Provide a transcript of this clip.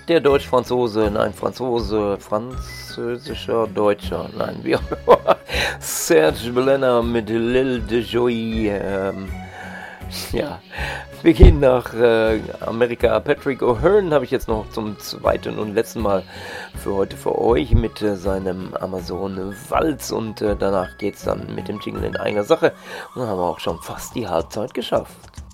Der Deutsch-Franzose, nein, Franzose, französischer Deutscher, nein, wie auch immer. Serge Blenner mit Lil de Joy. Ja, wir gehen nach Amerika. Patrick O'Hearn habe ich jetzt noch zum zweiten und letzten Mal für heute für euch mit seinem Amazon Walz und danach geht's dann mit dem Jingle in eigener Sache und dann haben wir auch schon fast die Halbzeit geschafft.